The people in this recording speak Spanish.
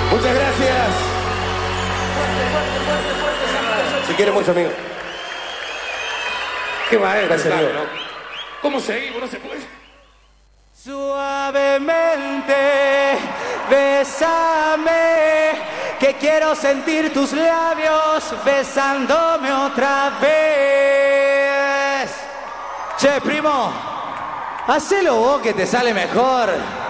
Muchas gracias. Si quiere mucho, amigo. Qué maestro, gracias, amigo. ¿Cómo seguimos? No se puede. Suavemente, bésame, que quiero sentir tus labios besándome otra vez. Che, primo, hacelo vos que te sale mejor.